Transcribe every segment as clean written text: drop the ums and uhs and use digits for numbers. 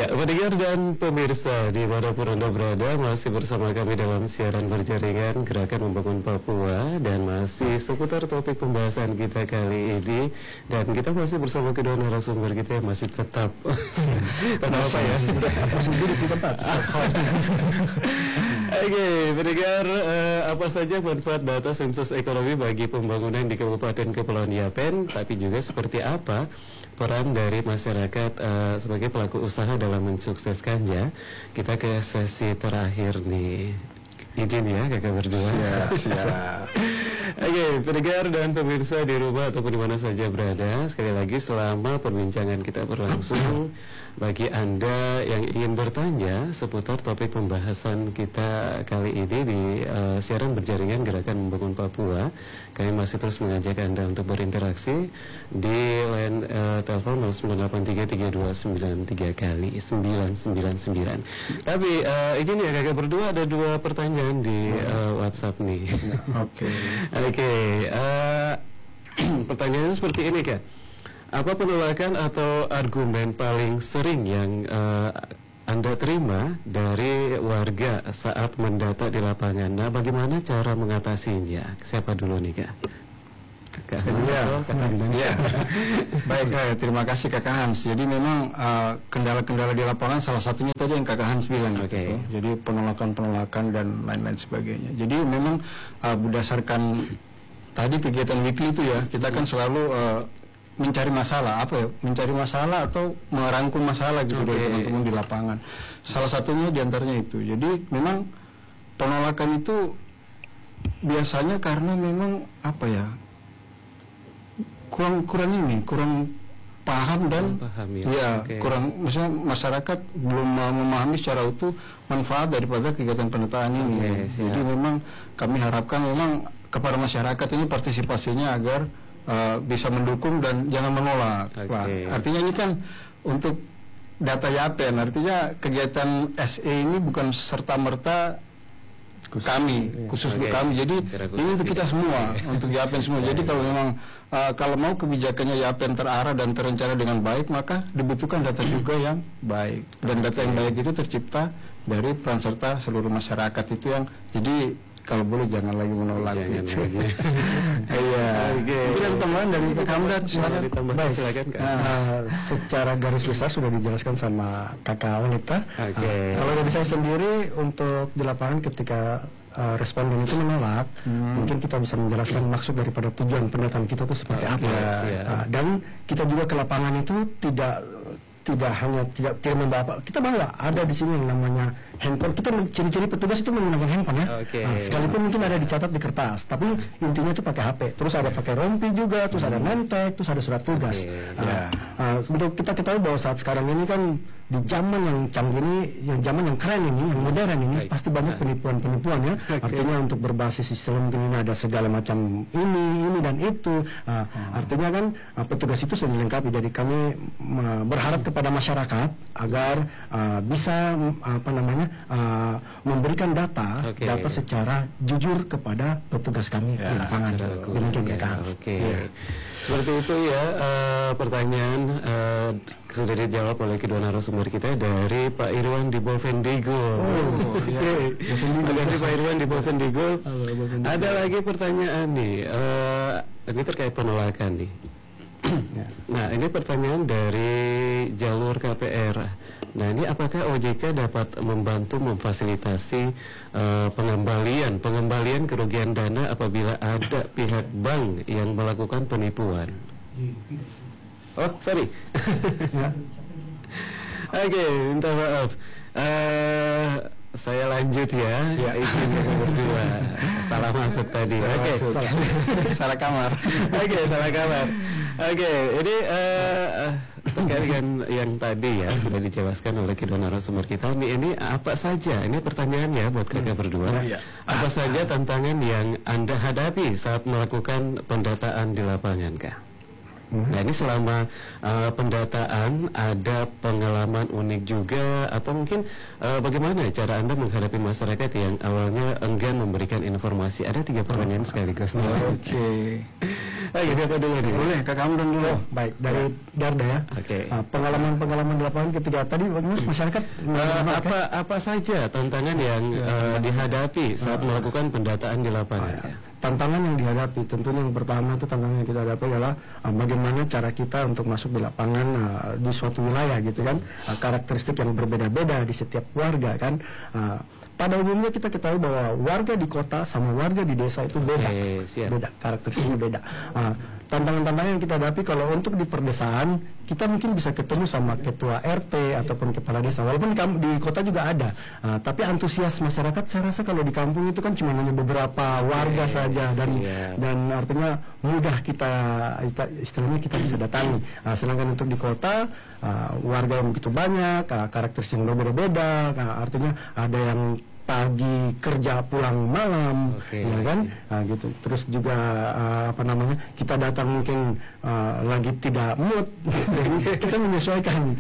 Ya, pendengar dan pemirsa dimanapun Anda berada, masih bersama kami dalam siaran berjaringan Gerakan Membangun Papua, dan masih seputar topik pembahasan kita kali ini, dan kita masih bersama kedua narasumber kita yang masih tetap apa ya? Masih duduk di tempat. Oke, pendengar, apa saja manfaat data sensus ekonomi bagi pembangunan di Kabupaten Kepulauan Yapen, tapi juga seperti apa peran dari masyarakat sebagai pelaku usaha dalam mensukseskannya. Kita ke sesi terakhir nih. Izin ya kakak berdua. Siap. Oke, pendengar dan pemirsa di rumah ataupun di mana saja berada, sekali lagi selama perbincangan kita berlangsung, bagi Anda yang ingin bertanya seputar topik pembahasan kita kali ini di siaran berjaringan Gerakan Membangun Papua, kami masih terus mengajak Anda untuk berinteraksi di line telepon 09833293 kali 999. Tapi ini ya kakak berdua, ada dua pertanyaan di WhatsApp nih. Oke, pertanyaannya seperti ini Kak. Apa penolakan atau argumen paling sering yang Anda terima dari warga saat mendata di lapangan? Nah, bagaimana cara mengatasinya? Siapa dulu nih Kak? Kakak Ya. Baik, terima kasih Kakak Hans. Jadi memang kendala-kendala di lapangan salah satunya tadi yang Kakak Hans bilang. Oke. Jadi penolakan dan lain-lain sebagainya. Jadi memang berdasarkan tadi kegiatan weekly itu ya, kita kan selalu mencari masalah, mencari masalah atau merangkum masalah gitu dari teman-teman di lapangan. Salah satunya diantaranya itu. Jadi memang penolakan itu biasanya karena memang kurang paham dan kurang, misalnya masyarakat belum memahami secara utuh manfaat daripada kegiatan penataan ini. Jadi memang kami harapkan memang kepada masyarakat ini partisipasinya agar bisa mendukung dan jangan menolak. Artinya ini kan untuk data Yapen, artinya kegiatan SE ini bukan serta-merta khusus untuk kami. Jadi ini untuk kita semua, untuk Yapen semua. Jadi kalau memang kalau mau kebijakannya Yapen terarah dan terencana dengan baik, maka dibutuhkan data juga yang baik. Dan data yang baik itu tercipta dari peran serta seluruh masyarakat itu yang jadi kalau boleh jangan lagi menolak gitu. Iya. Mungkin ada tambahan dari Pak Hamdan, silakan. Baik, silakan Kak. Secara garis besar sudah dijelaskan sama Kakak Wanita. Kalau dari saya sendiri untuk di lapangan ketika responden itu menolak, mungkin kita bisa menjelaskan maksud daripada tujuan pendataan kita itu seperti apa. Dan kita juga ke lapangan itu tidak membawa, kita bangga ada di sini yang namanya handphone. Kita ciri-ciri petugas itu menggunakan handphone ya. Sekalipun mungkin ada dicatat di kertas, tapi intinya itu pakai HP. Terus ada pakai rompi juga, terus ada mentek, terus ada surat tugas. Untuk kita ketahui bahwa saat sekarang ini kan di zaman yang canggih ini, yang zaman yang keren ini, yang modern ini, pasti banyak penipuan-penipuan ya. Artinya untuk berbasis sistem mungkin ini ada segala macam ini dan itu. Artinya kan petugas itu sudah dilengkapi. Jadi kami berharap kepada masyarakat agar bisa memberikan data secara jujur kepada petugas kami di lapangan. Demikian Seperti itu ya, pertanyaan sudah dijawab oleh kedua narasumber kita dari Pak Irwan di Bovendigul. Terima kasih Pak Irwan di Bovendigul. Ada lagi pertanyaan nih, ini terkait penolakan nih. Nah, ini pertanyaan dari jalur KPR. Nah, ini apakah OJK dapat membantu memfasilitasi pengembalian kerugian dana apabila ada pihak bank yang melakukan penipuan? Oh, sorry. Oke, minta maaf. Saya lanjut ya. Izin berdua. Salah masuk tadi. Salah kamar. Salah kamar. Ini terkait dengan yang tadi ya sudah dijelaskan oleh kedua narasumber kita. Ini apa saja? Ini pertanyaannya buat kakak berdua. Apa saja tantangan yang Anda hadapi saat melakukan pendataan di lapangan, Kak? Nah ini selama pendataan ada pengalaman unik juga, atau mungkin bagaimana cara Anda menghadapi masyarakat yang awalnya enggan memberikan informasi? Ada 3 pertanyaan sekaligus. Oke. Siapa dulu nih? Boleh, Kak Kamran dulu. Baik, dari Garda ya. Oke. Pengalaman di lapangan ketika tadi masyarakat apa saja tantangan yang dihadapi saat melakukan pendataan di lapangan? Tantangan yang dihadapi, tentunya yang pertama itu tantangan yang kita hadapi adalah bagaimana cara kita untuk masuk di lapangan di suatu wilayah gitu kan, karakteristik yang berbeda-beda di setiap warga kan. Pada umumnya kita ketahui bahwa warga di kota sama warga di desa itu beda, beda karakteristiknya beda. Tantangan-tantangan yang kita hadapi kalau untuk di perdesaan, kita mungkin bisa ketemu sama ketua RT ataupun kepala desa, walaupun di kota juga ada, tapi antusias masyarakat saya rasa kalau di kampung itu kan cuma hanya beberapa warga saja, dan artinya mudah kita istilahnya kita bisa datangi. Sedangkan untuk di kota, warga yang begitu banyak, karakteristik yang berbeda-beda, artinya ada yang pagi kerja pulang malam, ya kan, gitu. Terus juga kita datang mungkin lagi tidak mood, jadi kita menyesuaikan,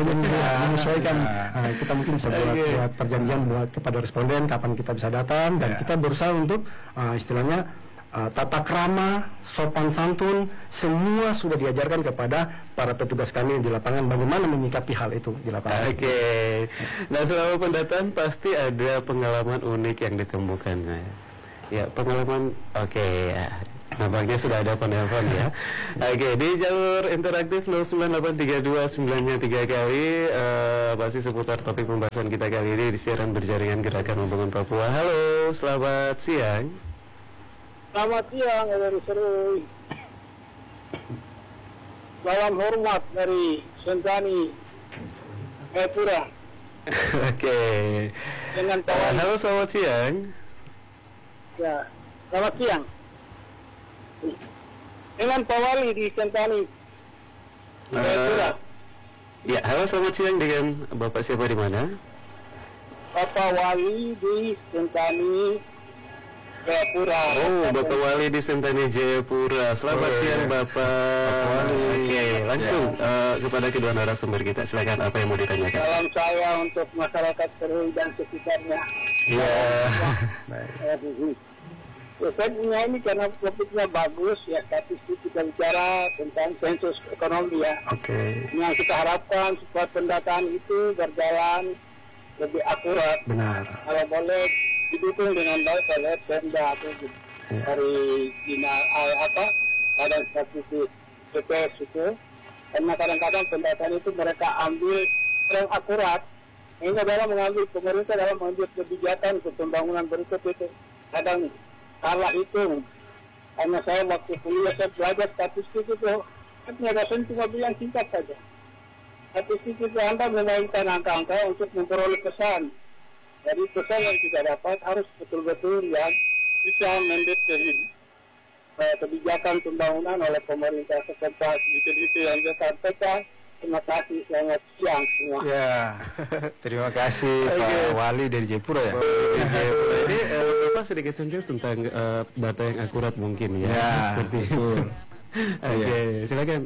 kita mungkin bisa buat perjanjian buat kepada responden kapan kita bisa datang, dan kita berusaha untuk istilahnya tata krama, sopan santun, semua sudah diajarkan kepada para petugas kami di lapangan bagaimana menyikapi hal itu di lapangan. Nah selama pendataan pasti ada pengalaman unik yang ditemukan. Ya pengalaman, ya. Nampaknya sudah ada penelpon ya. Di jalur interaktif 09832 3 kali masih seputar topik pembahasan kita kali ini di siaran berjaringan Gerakan Membangun Papua. Halo, selamat siang. Selamat siang, dari Serui. Salam hormat dari Sentani, Jayapura. Dengan Pak Wali. Halo, selamat siang. Ya, selamat siang. Dengan Pak Wali di Sentani, Jayapura. Ya, halo, selamat siang, dengan Bapak siapa di mana? Bapak Wali di Sentani, Jayapura. Bapak Wali di Sentani Jayapura. Selamat siang Bapak Wali. Langsung kepada kedua narasumber kita, silakan apa yang mau ditanyakan. Salam saya untuk masyarakat Serui dan sekitarnya. Saya punya ini karena topiknya bagus ya, statistik kita bicara tentang sensus ekonomi ya. Yang kita harapkan supaya pendataan itu berjalan lebih akurat. Benar. Kalau boleh didukung dengan baik oleh Pemda atau dari Badan Statistik BPS itu, karena kadang-kadang pendataan itu mereka ambil yang akurat, ini dalam mengambil pemerintah dalam mengambil kebijakan untuk pembangunan berikut itu kadang salah hitung. Karena saya waktu kuliah saya belajar statistik itu, kan dosen cuma bilang singkat saja. Statistik itu Anda memainkan angka-angka untuk memperoleh kesan. Jadi pesan yang kita dapat harus betul-betul yang bisa mendeteksi kebijakan pembangunan oleh pemerintah setempat. Itu yang saya sampaikan. Terima kasih, selamat siang semua. Ya, terima kasih Pak Wali dari Jayapura ya. Ini Bapak sedikit senggol tentang data yang akurat mungkin ya. Seperti itu. Silakan.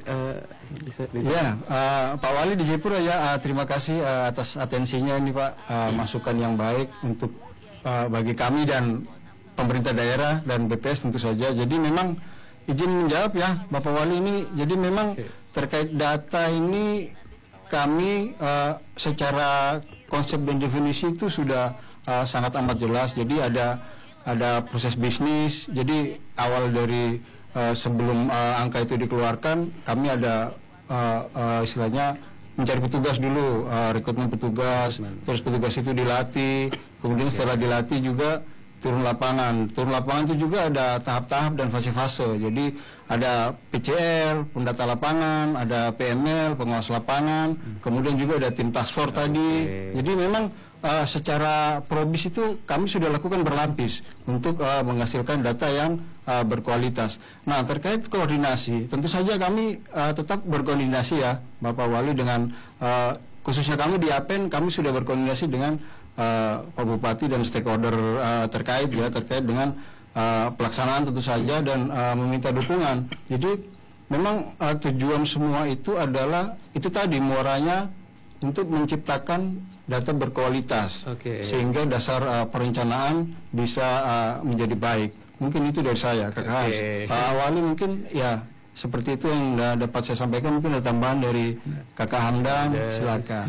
Pak Wali di Jayapura ya, terima kasih atas atensinya ini Pak, masukan yang baik untuk bagi kami dan pemerintah daerah dan BPS tentu saja. Jadi memang izin menjawab ya Bapak Wali ini, jadi memang terkait data ini kami secara konsep dan definisi itu sudah sangat amat jelas. Jadi ada proses bisnis, jadi awal dari sebelum angka itu dikeluarkan, kami ada istilahnya mencari petugas dulu, rekrutmen petugas, terus petugas itu dilatih, kemudian setelah dilatih juga turun lapangan. Turun lapangan itu juga ada tahap-tahap dan fase-fase. Jadi ada PCL, pendata lapangan, ada PML, pengawas lapangan, kemudian juga ada tim task force tadi. Jadi memang secara probis itu kami sudah lakukan berlapis untuk menghasilkan data yang berkualitas. Nah, terkait koordinasi, tentu saja kami tetap berkoordinasi ya Bapak Wali dengan khususnya kami di APEN, kami sudah berkoordinasi dengan Pak Bupati dan stakeholder terkait dengan pelaksanaan tentu saja, dan meminta dukungan. Jadi memang tujuan semua itu adalah itu tadi muaranya untuk menciptakan data berkualitas, sehingga dasar perencanaan bisa menjadi baik. Mungkin itu dari saya, Kakak Hans. Pak Wali mungkin ya seperti itu yang dapat saya sampaikan. Mungkin ada tambahan dari Kakak Hamdan, silakan.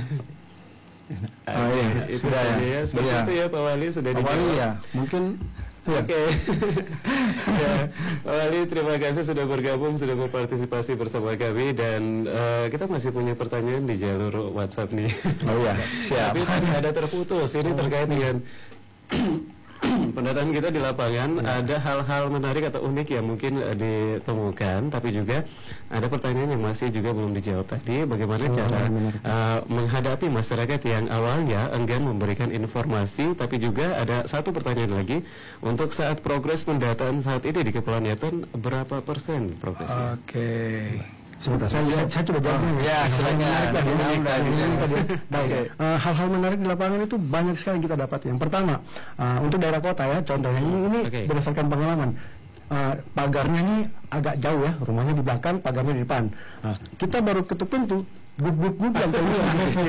Itu ya, seperti itu ya Pak Wali sudah dijawab. Pak Wali ya, mungkin. Oke. Ya, Pak Wali terima kasih sudah bergabung, sudah berpartisipasi bersama kami, dan kita masih punya pertanyaan di jalur WhatsApp nih. Oh ya, siap. Tapi tadi ada terputus, ini terkait dengan pendataan kita di lapangan. Ada hal-hal menarik atau unik yang mungkin ditemukan, tapi juga ada pertanyaan yang masih juga belum dijawab tadi. Bagaimana cara menghadapi masyarakat yang awalnya enggan memberikan informasi, tapi juga ada satu pertanyaan lagi untuk saat progres pendataan saat ini di Kepulauan Yapen, berapa persen progresnya? Sebentar, saya coba jawab dulu. Ya, silakan. Baik, hal-hal menarik di lapangan itu banyak sekali kita dapat. Yang pertama, untuk daerah kota ya, contohnya ini berdasarkan pengalaman. Pagarnya ini agak jauh ya, rumahnya di belakang, pagarnya di depan. Kita baru ketuk pintu, gub yang keluar.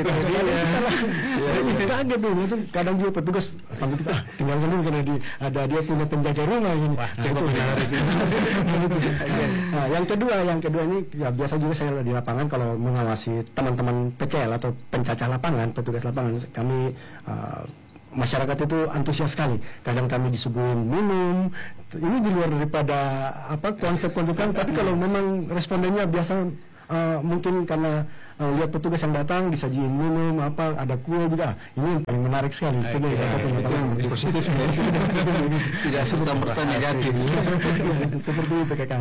Kita kaget tuh, kadang juga petugas sampai kita tinggalkan dulu karena dia punya penjaga rumah ini. Cukup menarik. Nah, yang kedua ini ya, biasa juga saya di lapangan kalau mengawasi teman-teman PCL atau pencacah lapangan, petugas lapangan, kami masyarakat itu antusias sekali. Kadang kami disuguhin minum. Ini di luar daripada konsep-konsep kami, tapi kalau memang respondennya biasa mungkin karena lihat petugas yang datang disajiin minum ada kue juga. Ini yang paling menarik sekali. Positif. Tidak serta-merta negatif. Seperti itu Kakak.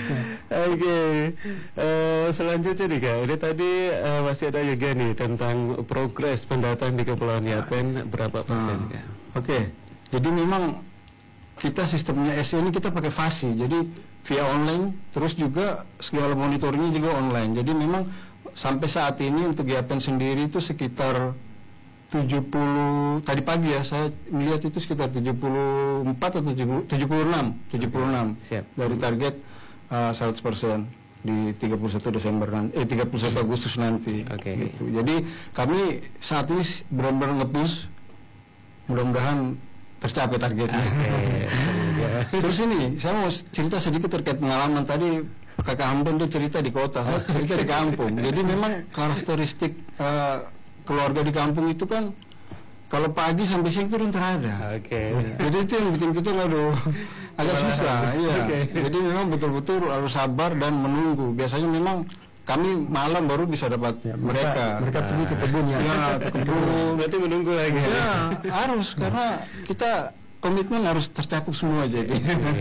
Selanjutnya nih Kak, ini tadi masih ada juga nih tentang progres pendataan di Kepulauan Yapen, berapa persen Kak? Jadi memang kita sistemnya SE ini kita pakai FASI, jadi via online, terus juga segala monitoringnya juga online. Jadi memang sampai saat ini untuk Yapen sendiri itu sekitar 70, tadi pagi ya saya melihat itu sekitar 74 atau 76 Siap. dari target 100% di 31 Desember 31 Agustus nanti. Gitu. Jadi kami saat ini benar-benar nge-push, mudah-mudahan tercapai targetnya. Terus ini saya mau cerita sedikit terkait pengalaman tadi. Kakak Hamdan dia cerita di kota, cerita di kampung. Jadi memang karakteristik keluarga di kampung itu kan kalau pagi sampai siang itu terada. Jadi itu yang bikin kita agak susah. Jadi memang betul-betul harus sabar dan menunggu. Biasanya memang kami malam baru bisa dapat mereka pergi ke kebun ya. Ke kebun. Berarti menunggu lagi. Ya, harus karena kita komitmen harus tercakup semua jadi.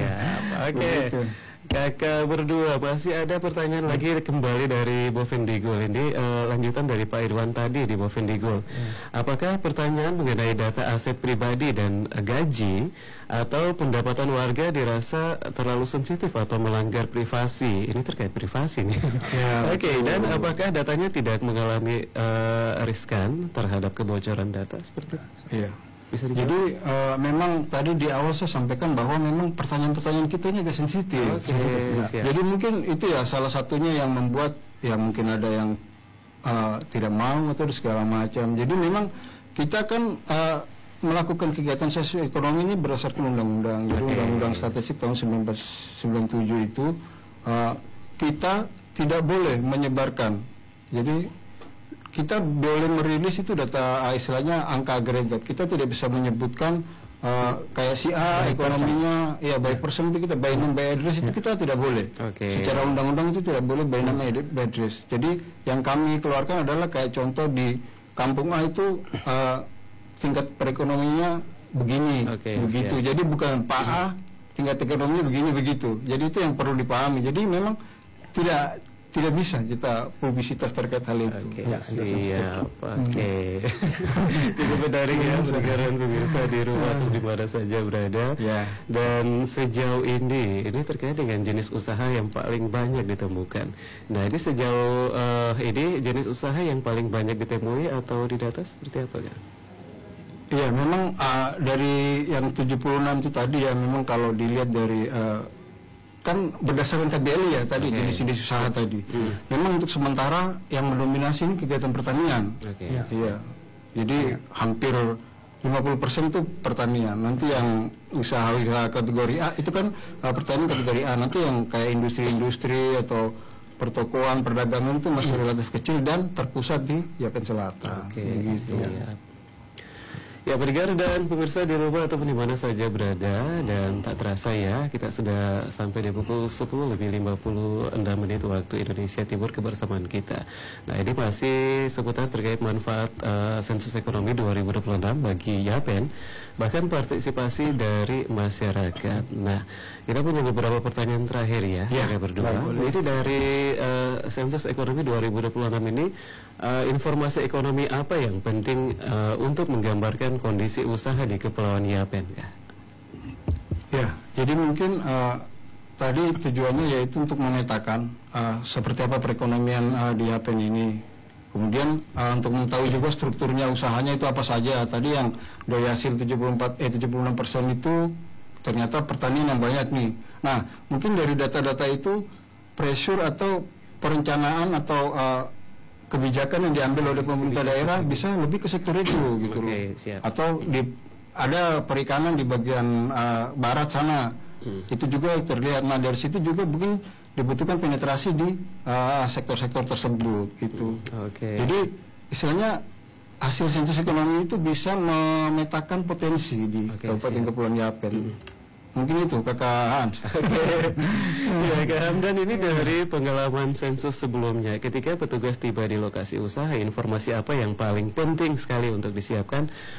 Kakak berdua, masih ada pertanyaan lagi kembali dari Bovendigul. Ini lanjutan dari Pak Irwan tadi di Bovendigul. Apakah pertanyaan mengenai data aset pribadi dan gaji atau pendapatan warga dirasa terlalu sensitif atau melanggar privasi? Ini terkait privasi nih. Dan apakah datanya tidak mengalami riskan terhadap kebocoran data seperti itu? Jadi memang tadi di awal saya sampaikan bahwa memang pertanyaan-pertanyaan kita ini agak sensitif. Jadi mungkin itu ya salah satunya yang membuat ya mungkin ada yang tidak mau atau segala macam. Jadi memang kita kan melakukan kegiatan sosioekonomi ini berdasarkan undang-undang. Jadi undang-undang statistik tahun 1997 itu kita tidak boleh menyebarkan. Jadi kita boleh merilis itu data istilahnya angka agregat. Kita tidak bisa menyebutkan kayak si A ekonominya ya by person kita by name by address itu kita tidak boleh. Secara undang-undang itu tidak boleh by name by address. Jadi yang kami keluarkan adalah kayak contoh di kampung A itu tingkat perekonomiannya begini, begitu. Jadi bukan Pak A tingkat ekonominya begini begitu. Jadi itu yang perlu dipahami. Jadi memang tidak bisa kita publisitas terkait hal itu. Cukup menarik ya sekarang pemirsa di rumah atau di mana saja berada. Dan sejauh ini terkait dengan jenis usaha yang paling banyak ditemukan. Nah, ini sejauh ini jenis usaha yang paling banyak ditemui atau didata seperti apa kan? Iya, memang dari yang 76 itu tadi ya memang kalau dilihat dari kan berdasarkan KBLI ya tadi, jenis-jenis usaha tadi. Memang untuk sementara yang mendominasi ini kegiatan pertanian. Iya. Jadi hampir 50% itu pertanian. Nanti yang usaha kategori A itu kan pertanian kategori A. Nanti yang kayak industri-industri atau pertokoan, perdagangan itu masih relatif kecil dan terpusat di Yapen Selatan. Gitu. Ya, pendengar dan pemirsa di rumah ataupun di mana saja berada, dan tak terasa ya, kita sudah sampai di pukul 10 lebih 56 menit waktu Indonesia Timur kebersamaan kita. Nah, ini masih seputar terkait manfaat sensus ekonomi 2026 bagi Yapen, bahkan partisipasi dari masyarakat. Nah, kita punya beberapa pertanyaan terakhir ya, kita berdua. Jadi dari sensus ekonomi 2026 ini, informasi ekonomi apa yang penting untuk menggambarkan kondisi usaha di Kepulauan Yapen? Ya, jadi mungkin tadi tujuannya yaitu untuk memetakan seperti apa perekonomian di Yapen ini. Kemudian untuk mengetahui juga strukturnya usahanya itu apa saja. Tadi yang dari hasil 76% itu ternyata pertanian yang banyak nih. Nah, mungkin dari data-data itu pressure atau perencanaan atau kebijakan yang diambil oleh pemerintah daerah bisa lebih ke sektor itu gitu loh. Atau ada perikanan di bagian barat sana, itu juga terlihat. Nah, dari situ juga mungkin dibutuhkan penetrasi di sektor-sektor tersebut gitu. Jadi istilahnya hasil sensus ekonomi itu bisa memetakan potensi di Kabupaten Kepulauan Yapen. Mungkin itu Kakak Hans. Ya, Kak Hamdan, ini dari pengalaman sensus sebelumnya, ketika petugas tiba di lokasi usaha, informasi apa yang paling penting sekali untuk disiapkan